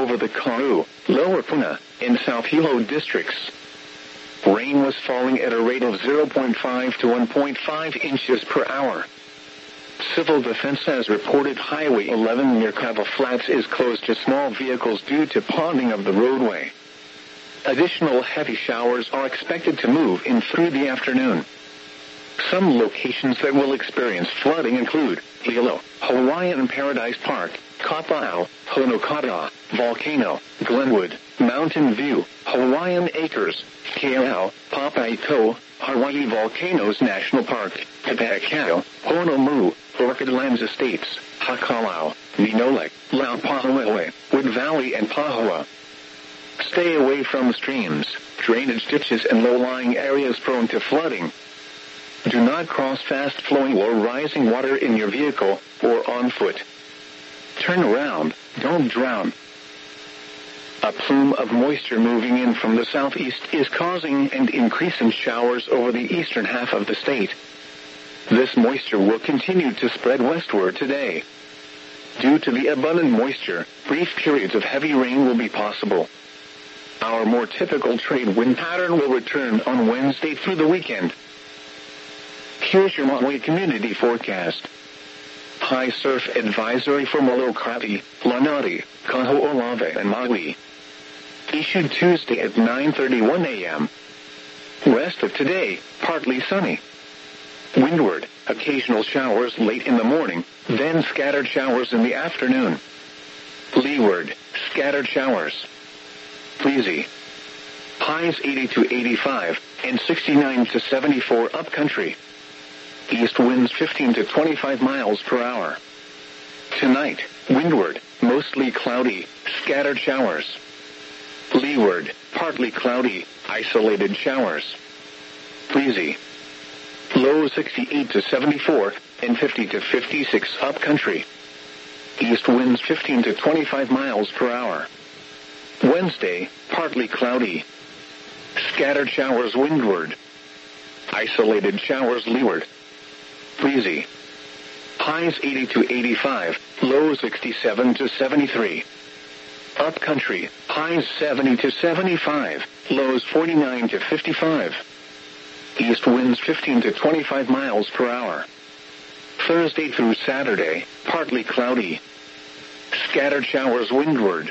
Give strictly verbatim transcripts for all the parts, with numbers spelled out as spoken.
over the Karu, Lower Puna, and South Hilo districts. Rain was falling at a rate of zero point five to one point five inches per hour. Civil Defense has reported Highway eleven near Kava Flats is closed to small vehicles due to ponding of the roadway. Additional heavy showers are expected to move in through the afternoon. Some locations that will experience flooding include Hilo, Hawaiian Paradise Park, Kapa'au, Honokata, Volcano, Glenwood, Mountain View, Hawaiian Acres, Kealau, Papai'o, Hawaii Volcanoes National Park, Kapakau, Honolulu, Orchidlands Estates, Hakalau, Ninolek, Laupahoehoe, Wood Valley and Pahoa. Stay away from streams, drainage ditches and low-lying areas prone to flooding. Do not cross fast-flowing or rising water in your vehicle or on foot. Turn around, don't drown. A plume of moisture moving in from the southeast is causing and increasing showers over the eastern half of the state. This moisture will continue to spread westward today. Due to the abundant moisture, brief periods of heavy rain will be possible. Our more typical trade wind pattern will return on Wednesday through the weekend. Here's your Maui community forecast. High surf advisory for Molokai, Lanai, Kaho'olawe and Maui. Issued Tuesday at nine thirty-one a.m. Rest of today, partly sunny. Windward, occasional showers late in the morning, then scattered showers in the afternoon. Leeward, scattered showers. Breezy. Highs eighty to eighty-five, and sixty-nine to seventy-four upcountry. East winds fifteen to twenty-five miles per hour. Tonight, windward, mostly cloudy, scattered showers. Leeward, partly cloudy, isolated showers. Breezy. Low sixty-eight to seventy-four, and fifty to fifty-six upcountry. East winds fifteen to twenty-five miles per hour. Wednesday, partly cloudy. Scattered showers windward. Isolated showers leeward. Breezy. Highs eighty to eighty-five, lows sixty-seven to seventy-three. Upcountry, highs seventy to seventy-five, lows forty-nine to fifty-five. East winds fifteen to twenty-five miles per hour. Thursday through Saturday, partly cloudy. Scattered showers windward.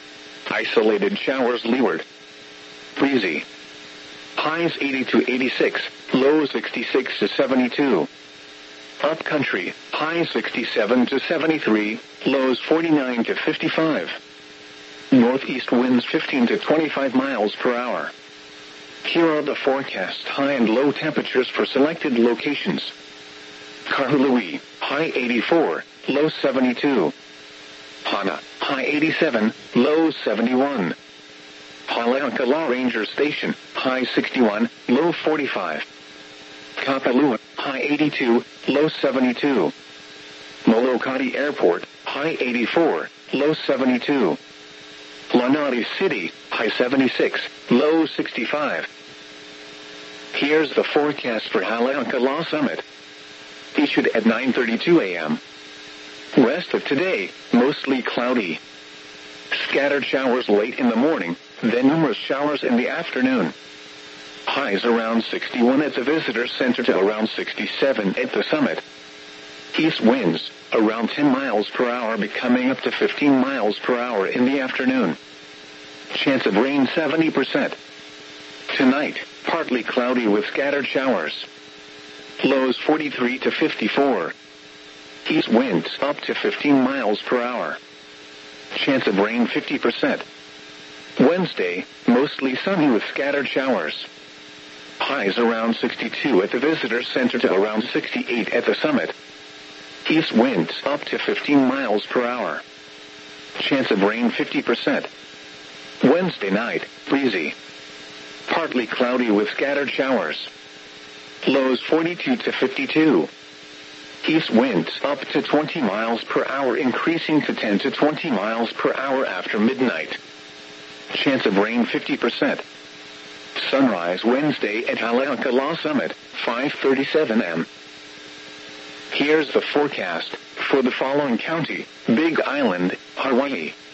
Isolated showers leeward. Breezy. Highs eighty to eighty-six, lows sixty-six to seventy-two. Upcountry, highs sixty-seven to seventy-three, lows forty-nine to fifty-five. Northeast winds fifteen to twenty-five miles per hour. Here are the forecast high and low temperatures for selected locations. Kahului, high eighty-four, low seventy-two. Hana, high eighty-seven, low seventy-one. Haleakala Ranger Station, high sixty-one, low forty-five. Kapalua, high eighty-two, low seventy-two. Molokai Airport, high eighty-four, low seventy-two. Lanai City, high seventy-six, low sixty-five. Here's the forecast for Haleakala Summit. Issued at nine thirty-two a.m. Rest of today, mostly cloudy. Scattered showers late in the morning, then numerous showers in the afternoon. Highs around sixty-one at the Visitor Center to around sixty-seven at the summit. East winds, around ten miles per hour becoming up to fifteen miles per hour in the afternoon. Chance of rain seventy percent. Tonight, partly cloudy with scattered showers. Lows forty-three to fifty-four. East winds up to fifteen miles per hour. Chance of rain fifty percent. Wednesday, mostly sunny with scattered showers. Highs around sixty-two at the Visitor Center to around sixty-eight at the summit. East winds up to fifteen miles per hour. Chance of rain fifty percent. Wednesday night, breezy. Partly cloudy with scattered showers. Lows forty-two to fifty-two. East winds up to twenty miles per hour increasing to ten to twenty miles per hour after midnight. Chance of rain fifty percent. Sunrise Wednesday at Haleakala Summit, five thirty-seven a.m. Here's the forecast for the following county: Big Island, Hawaii.